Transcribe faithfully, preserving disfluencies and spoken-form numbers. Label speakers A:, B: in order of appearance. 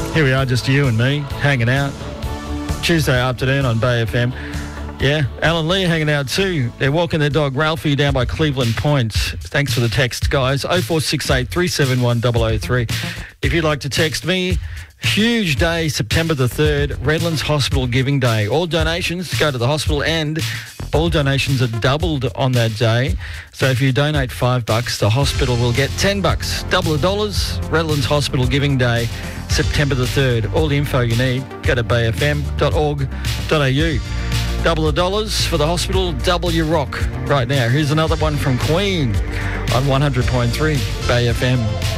A: Here we are, just you and me, hanging out. Tuesday afternoon on Bay F M. Yeah, Alan Lee hanging out too. They're walking their dog Ralphie down by Cleveland Point. Thanks for the text, guys. oh four six eight, three seven one, double oh three. If you'd like to text me, huge day, September the third, Redlands Hospital Giving Day. All donations go to the hospital and all donations are doubled on that day. So if you donate five bucks, the hospital will get ten bucks. Double the dollars, Redlands Hospital Giving Day, September the third. All the info you need, go to bay f m dot org dot a u. Double the dollars for the hospital, double your rock right now. Here's another one from Queen on one hundred point three Bay F M.